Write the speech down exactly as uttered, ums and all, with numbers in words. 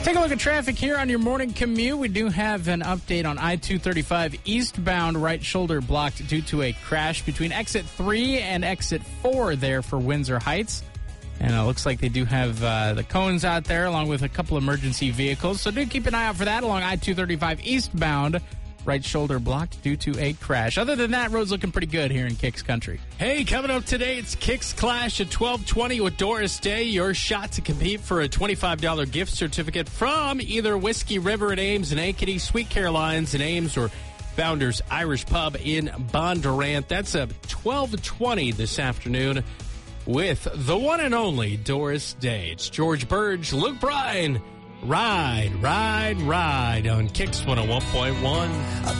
Take a look at traffic here on your morning commute. We do have an update on I two thirty-five eastbound, right shoulder blocked due to a crash between exit three and exit four there for Windsor Heights. And it looks like they do have uh, the cones out there along with a couple emergency vehicles. So do keep an eye out for that along I two thirty-five eastbound. Right shoulder blocked due to a crash. Other than that, road's looking pretty good here in Kicks Country. Hey, coming up today, it's Kicks Clash at twelve twenty with Doris Day. Your shot to compete for a twenty-five dollars gift certificate from either Whiskey River in Ames and Ankeny, Sweet Carolines in Ames, or Founders Irish Pub in Bondurant. That's at twelve twenty this afternoon with the one and only Doris Day. It's George Burge, Luke Bryan. Ride, ride, ride on Kicks one oh one point one.